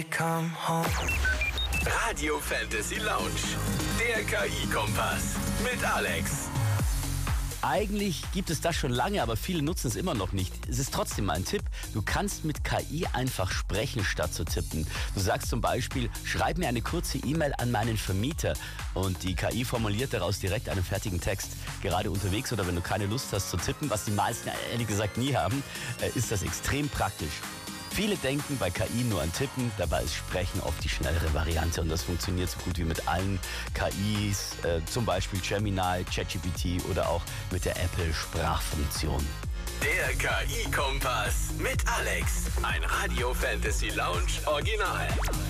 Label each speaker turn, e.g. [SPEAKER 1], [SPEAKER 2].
[SPEAKER 1] Come home.
[SPEAKER 2] Radio Fantasy Lounge, der KI-Kompass mit Alex.
[SPEAKER 3] Eigentlich gibt es das schon lange, aber viele nutzen es immer noch nicht. Es ist trotzdem mal ein Tipp. Du kannst mit KI einfach sprechen, statt zu tippen. Du sagst zum Beispiel, schreib mir eine kurze E-Mail an meinen Vermieter. Und die KI formuliert daraus direkt einen fertigen Text. Gerade unterwegs oder wenn du keine Lust hast zu tippen, was die meisten ehrlich gesagt nie haben, ist das extrem praktisch. Viele denken bei KI nur an Tippen, dabei ist Sprechen oft die schnellere Variante und das funktioniert so gut wie mit allen KIs, zum Beispiel Gemini, ChatGPT oder auch mit der Apple-Sprachfunktion.
[SPEAKER 2] Der KI-Kompass mit Alex, ein Radio Fantasy Lounge Original.